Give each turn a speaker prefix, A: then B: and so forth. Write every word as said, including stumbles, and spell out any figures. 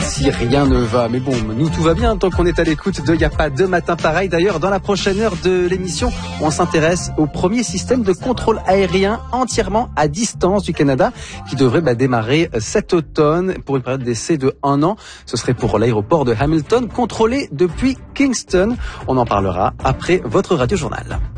A: dites si rien ne va. Mais bon, nous tout va bien tant qu'on est à l'écoute de Y a pas de matin pareil. D'ailleurs, dans la prochaine heure de l'émission, on s'intéresse au premier système de contrôle aérien entièrement à distance du Canada qui devrait bah, démarrer cet automne pour une période d'essai de un an. Ce serait pour l'aéroport de Hamilton, contrôlé depuis Kingston. On en parlera après votre radio journal.